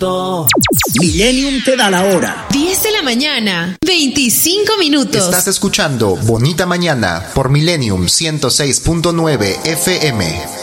Millennium te da la hora. 10 de la mañana, 25 minutos. Estás escuchando Bonita Mañana por Millennium 106.9 FM.